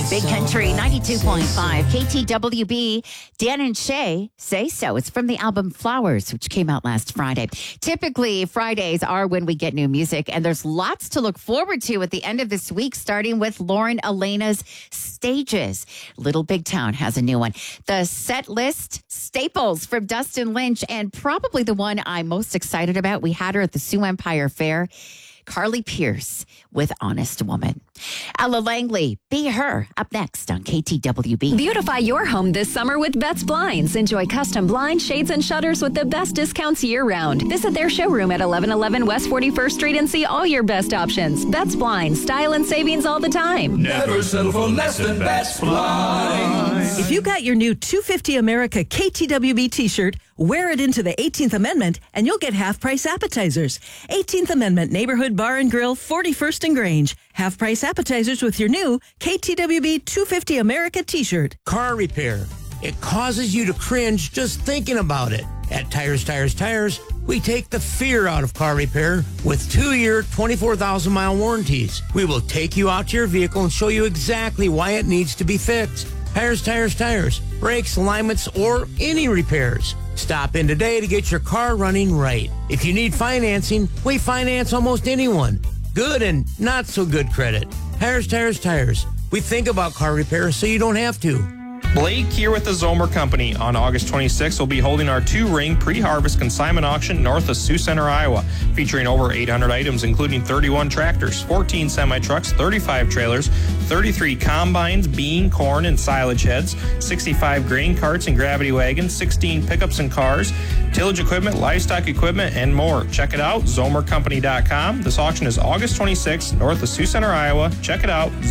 Big Country 92.5 KTWB. Dan and Shay Say So. It's from the album Flowers, which came out last Friday. Typically, Fridays are when we get new music, and there's lots to look forward to at the end of this week, starting with Lauren Elena's Stages. Little Big Town has a new one. The set list staples from Dustin Lynch, and probably the one I'm most excited about. We had her at the Sioux Empire Fair. Carly Pierce with Honest Woman. Ella Langley, Be Her, up next on KTWB. Beautify your home this summer with Betts Blinds. Enjoy custom blinds, shades, and shutters with the best discounts year-round. Visit their showroom at 1111 West 41st Street and see all your best options. Betts Blinds, style and savings all the time. Never settle for less than Betts Blinds. If you got your new 250 America KTWB t-shirt, wear it into the 18th Amendment and you'll get half-price appetizers. 18th Amendment Neighborhood Bar and Grill, 41st and Grange. Half-price appetizers with your new KTWB 250 America t-shirt. Car repair. It causes you to cringe just thinking about it. At Tires, we take the fear out of car repair with 2-year, 24,000-mile warranties. We will take you out to your vehicle and show you exactly why it needs to be fixed. Tires. Brakes, alignments, or any repairs. Stop in today to get your car running right. If you need financing, we finance almost anyone. Good and not so good credit. Tires. We think about car repair so you don't have to. Blake here with the Zomer Company. On August 26th, we'll be holding our 2-ring pre-harvest consignment auction north of Sioux Center, Iowa, featuring over 800 items, including 31 tractors, 14 semi-trucks, 35 trailers, 33 combines, bean, corn, and silage heads, 65 grain carts and gravity wagons, 16 pickups and cars, tillage equipment, livestock equipment, and more. Check it out, zomercompany.com. This auction is August 26th, north of Sioux Center, Iowa. Check it out,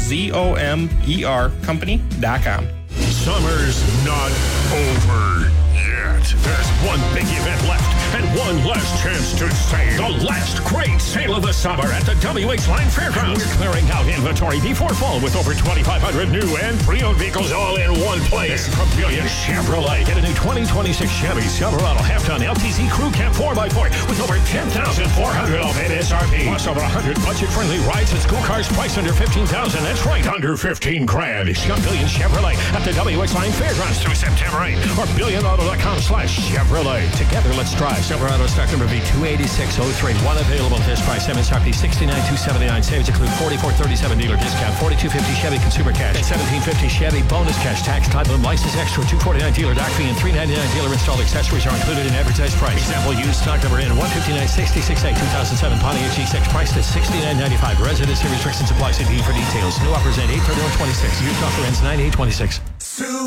zomercompany.com. Summer's not over yet. There's one big event left and one last chance to save. The last great sale of the summer at the WH Line Fairgrounds. We're clearing out inventory before fall with over 2,500 new and pre-owned vehicles all in one place. From Billion Chevrolet, get a new 2026 Chevy Silverado half-ton LTZ Crew Cab 4x4 with over 10,400 off MSRP. Plus over 100 budget-friendly rides and school cars priced under $15,000. That's right, under $15,000. Shop Billion Chevrolet at the WH Line Fairgrounds through September 8th or BillionAuto.com/Chevrolet. Together, let's drive. Silverado stock number B28603. One available. This price MSRP $69,279. Savings include $44.37 dealer discount, $42.50 Chevy consumer cash, and $17.50 Chevy bonus cash. Tax, title, and license extra. $249 dealer dock fee and $399 dealer installed accessories are included in advertised price. Example used stock number in 159.66A 2007 Pontiac G6 priced at $69.95. Residency restrictions apply. See dealer for details. New offers end 8/31/26. Used offer ends 9/8/26.